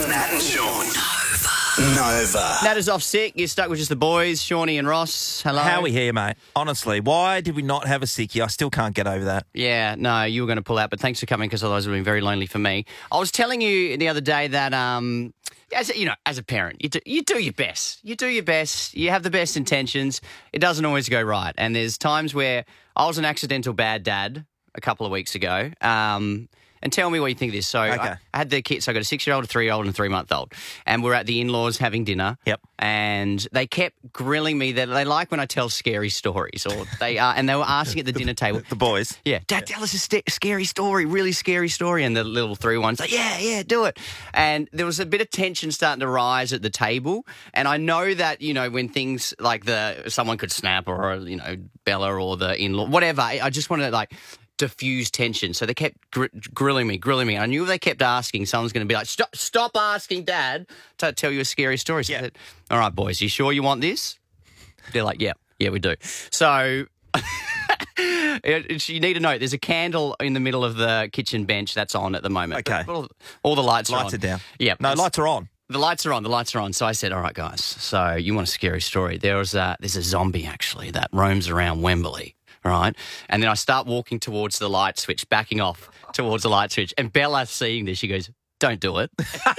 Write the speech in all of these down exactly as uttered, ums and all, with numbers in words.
Nat and Sean. Nova. Nova. Nat is off sick. You're stuck with just the boys, Shawnee and Ross. Hello. How are we here, mate? Honestly, why did we not have a sickie? I still can't get over that. Yeah, no, you were going to pull out, but thanks for coming because otherwise it would have been very lonely for me. I was telling you the other day that, um, as a, you know, as a parent, you do, you do your best. You do your best. You have the best intentions. It doesn't always go right. And there's times where I was an accidental bad dad a couple of weeks ago. Um, and tell me what you think of this. So Okay. I, I had the kids. So I got a six-year-old, a three-year-old, and a three-month-old. And we're at the in-laws having dinner. Yep. And they kept grilling me. That they like when I tell scary stories, or they are, and they were asking at the dinner table. The boys. Yeah, Dad, tell us a st- scary story, really scary story. And the little three ones like, yeah, yeah, do it. And there was a bit of tension starting to rise at the table. And I know that, you know, when things like the someone could snap, or, you know, Bella or the in-law, whatever, I just wanted to like diffuse tension. So they kept gr- grilling me, grilling me. I knew if they kept asking, someone's going to be like, stop, stop asking Dad to tell you a scary story. So Yeah. I said, all right, boys, you sure you want this? They're like, yeah, yeah, we do. So it, you need to know there's a candle in the middle of the kitchen bench that's on at the moment. Okay. All, all the lights, Lights are are on. down. Yeah. No, lights are on. The lights are on. The lights are on. So I said, all right, guys, so you want a scary story? There was a, there's a zombie, actually, that roams around Wembley. All right. And then I start walking towards the light switch, backing off towards the light switch. And Bella, seeing this, she goes, don't do it.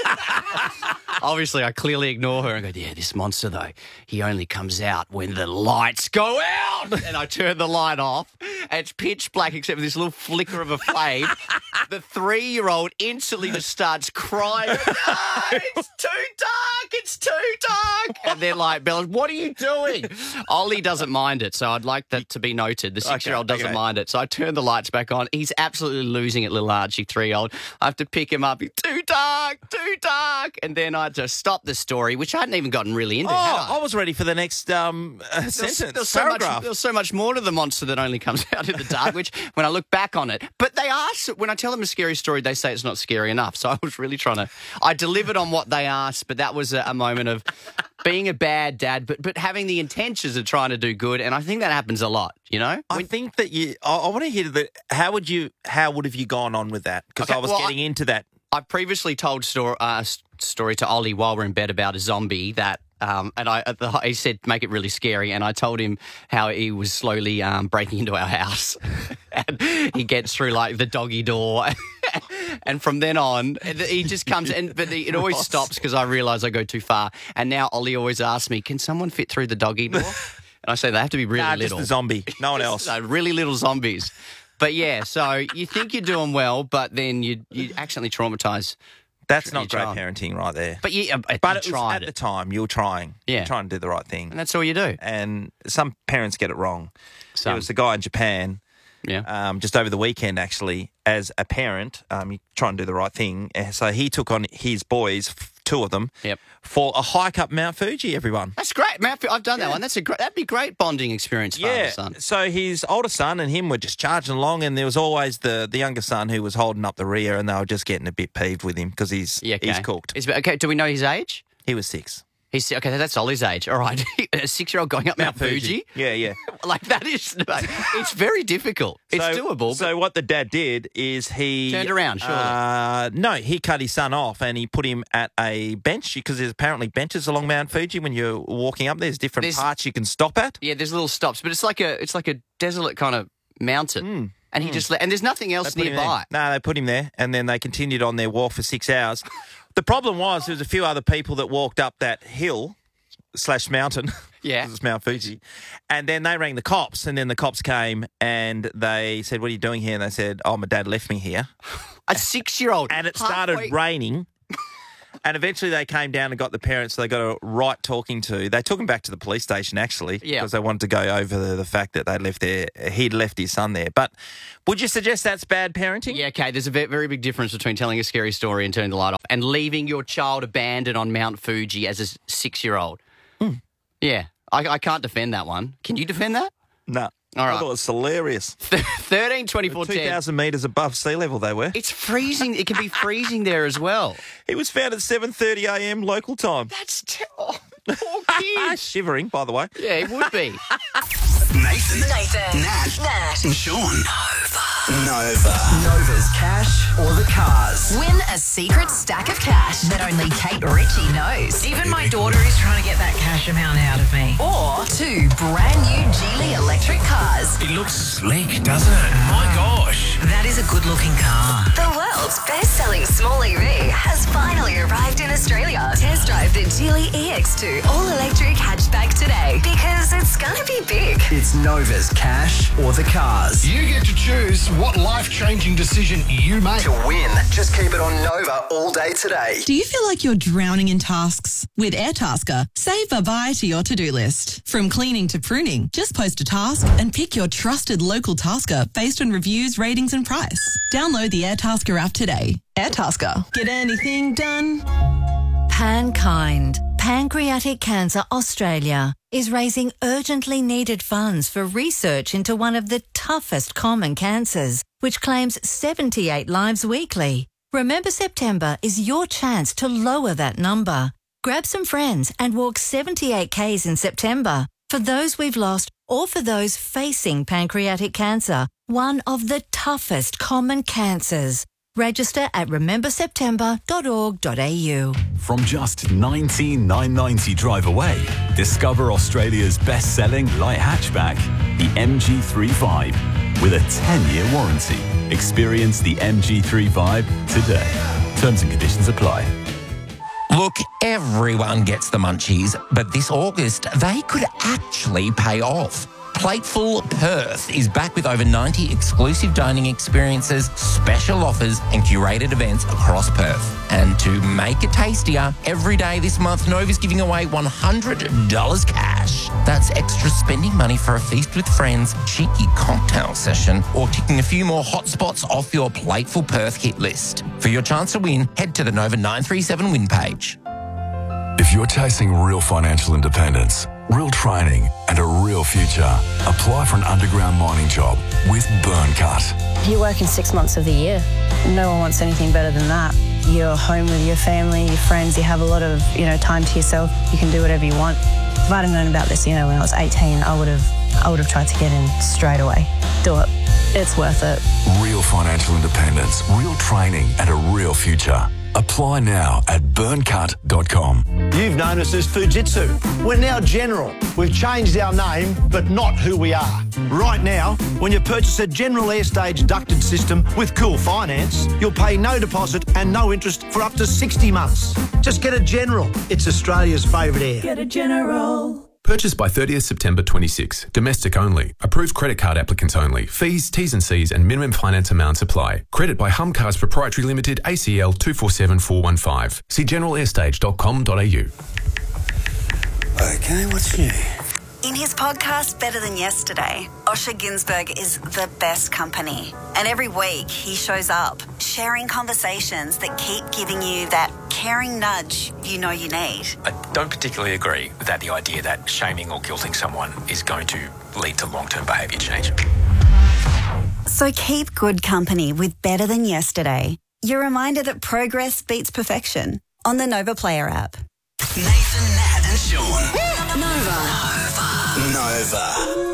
Obviously, I clearly ignore her and go, yeah, this monster, though, he only comes out when the lights go out. And I turn the light off. And it's pitch black except for this little flicker of a flame. The three-year-old instantly just starts crying. No, it's too dark. It's too dark. And they're like, Bella, what are you doing? Ollie doesn't mind it, so I'd like that to be noted. The six-year-old Okay, doesn't okay. mind it. So I turn the lights back on. He's absolutely losing it, little Archie, three-year-old. I have to pick him up. He's too dark, too dark. And then I just stop the story, which I hadn't even gotten really into. Oh, had I? I was ready for the next um, uh, sentence, There's, there's so much, paragraph. there's so much more to the monster that only comes out in the dark, which when I look back on it, but they ask, when I tell them a scary story, they say it's not scary enough. So I was really trying to, I delivered on what they asked, but that was a, a moment of being a bad dad, but but having the intentions of trying to do good. And I think that happens a lot, you know? I think that you. I, I want to hear that. How would you? How would have you gone on with that? Because Okay, I was well, getting I- into that. I previously told story, uh, s- story to Ollie while we're in bed about a zombie that, um, and I at the, he said make it really scary, and I told him how he was slowly um, breaking into our house, and he gets through like the doggy door, and from then on he just comes, and but it always Ross. stops because I realise I go too far, and now Ollie always asks me, can someone fit through the doggy door? And I say they have to be really Nah, little. just a zombie. No one else. So really little zombies. But yeah, so you think you're doing well, but then you you accidentally traumatise. That's your not great child. parenting right there. But you, uh, But you it was tried at it, the time you were trying. Yeah. You were trying to do the right thing. and that's all you do. And some parents get it wrong. Some. There was a guy in Japan Yeah. um, just over the weekend, actually, as a parent, um, you try and do the right thing. Uh, So he took on his boys, f- two of them, Yep. for a hike up Mount Fuji, everyone. That's great, Matt. I've done that one. That's a great. That'd be a great bonding experience, father Yeah. son. So his older son and him were just charging along, and there was always the, the younger son who was holding up the rear, and they were just getting a bit peeved with him because he's, Yeah, okay. he's cooked. Is- okay, do we know his age? He was six. He's okay. That's Ollie's age. All right, a six-year-old going up Mount, Fuji. Yeah, yeah. Like that is. It's very difficult. It's so, doable. So what the dad did is he Turned around, surely. Uh, no, he cut his son off and he put him at a bench because there's apparently benches along Mount Fuji when you're walking up. There's different There's- parts you can stop at. Yeah, there's little stops, but it's like a it's like a desolate kind of mountain, and he just let, and there's nothing else Hmm. They put him nearby. there. No, they put him there, and then they continued on their walk for six hours. The problem was there was a few other people that walked up that hill slash mountain. Yeah. It's Mount Fuji. And then they rang the cops, and then the cops came and they said, what are you doing here? And they said, oh, my dad left me here. A six-year-old, And it started halfway- raining. And eventually they came down and got the parents. So they got a right talking to. They took him back to the police station, actually, Yeah. because they wanted to go over the, the fact that they left their, he'd left his son there. But would you suggest that's bad parenting? Yeah, okay. There's a ve- very big difference between telling a scary story and turning the light off and leaving your child abandoned on Mount Fuji as a s- six-year-old. Yeah, I, I can't defend that one. Can you defend that? No. All right. I thought it was hilarious. thirteen, twenty-four, two ten. thousand metres above sea level they were. It's freezing. It can be freezing there as well. He was found at seven thirty a m local time. That's terrible. Poor kid. Shivering, by the way. Yeah, it would be. Nathan, Nathan, Nat, Nat, and Sean. Nova. Nova's cash or the cars. Win a secret stack of cash that only Kate Ritchie knows. Even my daughter is trying to get that cash amount out of me. Or two brand new Geely electric cars. It looks sleek, doesn't it? My gosh. That is a good-looking car. The world's best-selling small E V has finally arrived in Australia. Test drive the Geely E X two all-electric hatchback today because it's gonna be big. It's Nova's cash or the cars. You get to choose what life-changing decision you make. To win, just keep it on Nova all day today. Do you feel like you're drowning in tasks? With Airtasker, say bye-bye to your to-do list. From cleaning to pruning, just post a task and pick your trusted local tasker based on reviews, ratings and price. Download the Airtasker app today. Airtasker. Get anything done? Pankind, Pancreatic Cancer Australia, is raising urgently needed funds for research into one of the toughest common cancers, which claims seventy-eight lives weekly. Remember September is your chance to lower that number. Grab some friends and walk seventy-eight kays in September for those we've lost or for those facing pancreatic cancer, one of the toughest common cancers. Register at remember september dot org dot a u. From just nineteen thousand nine hundred ninety drive away, discover Australia's best-selling light hatchback, the M G three Vibe, with a ten-year warranty. Experience the M G three Vibe today. Terms and conditions apply. Look, everyone gets the munchies, but this August, they could actually pay off. Plateful Perth is back with over ninety exclusive dining experiences, special offers and curated events across Perth. And to make it tastier, every day this month Nova's giving away one hundred dollars cash. That's extra spending money for a feast with friends, cheeky cocktail session, or ticking a few more hot spots off your Plateful Perth hit list. For your chance to win, head to the Nova nine three seven win page. If you're chasing real financial independence, real training and a real future, apply for an underground mining job with Burncut. You're working six months of the year. No one wants anything better than that. You're home with your family, your friends, you have a lot of, you know, time to yourself. You can do whatever you want. If I'd have known about this, you know, when I was eighteen, I would have I would have tried to get in straight away. Do it. It's worth it. Real financial independence, real training and a real future. Apply now at burncut dot com. You've known us as Fujitsu. We're now General. We've changed our name, but not who we are. Right now, when you purchase a General Airstage ducted system with Cool Finance, you'll pay no deposit and no interest for up to sixty months. Just get a General. It's Australia's favourite air. Get a General. Purchased by thirtieth September twenty-six. Domestic only. Approved credit card applicants only. Fees, T's and C's and minimum finance amounts apply. Credit by Hum Cars Proprietary Limited, A C L two four seven four one five. See general airstage dot com dot a u. Okay, what's new? In his podcast, Better Than Yesterday, Osher Günsberg is the best company. And every week he shows up, sharing conversations that keep giving you that caring nudge you know you need. I don't particularly agree with that, the idea that shaming or guilting someone is going to lead to long-term behaviour change. So keep good company with Better Than Yesterday. Your reminder that progress beats perfection on the Nova Player app. Nathan, Nat and Sean. Nova. Nova.